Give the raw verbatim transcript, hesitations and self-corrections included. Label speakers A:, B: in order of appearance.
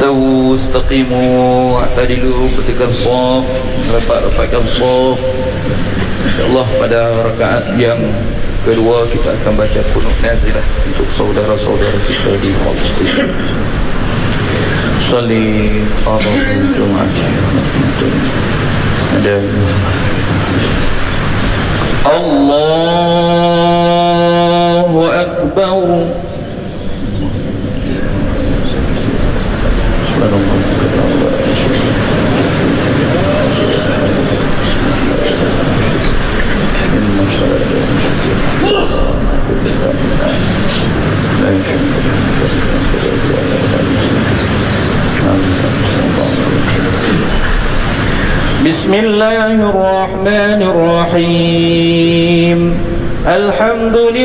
A: Istawu istaqimu Atadilu Petikan shaf Rapat-rapatkan shaf. InsyaAllah pada rakaat yang kedua kita akan baca qunut nazilah untuk saudara-saudara kita di Palestin. Salli fardhu Jumat. Dan Allahu Akbar. Bismillahirrahmanirrahim. Alhamdulillah.